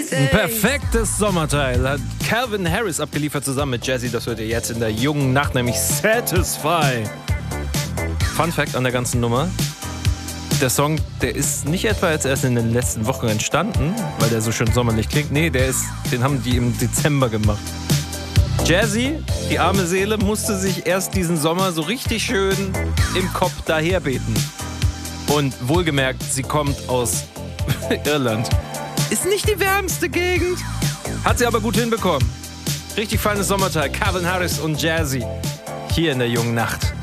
Ein perfektes Sommerteil hat Calvin Harris abgeliefert zusammen mit Jazzy. Das hört ihr jetzt in der jungen Nacht, nämlich Satisfy. Fun Fact an der ganzen Nummer: Der Song, der ist nicht etwa jetzt erst in den letzten Wochen entstanden, weil der so schön sommerlich klingt. Nee, den haben die im Dezember gemacht. Jazzy, die arme Seele, musste sich erst diesen Sommer so richtig schön im Kopf daherbeten. Und wohlgemerkt, sie kommt aus Irland. Ist nicht die wärmste Gegend. Hat sie aber gut hinbekommen. Richtig feines Sommerteil. Calvin Harris und Jazzy. Hier in der jungen Nacht.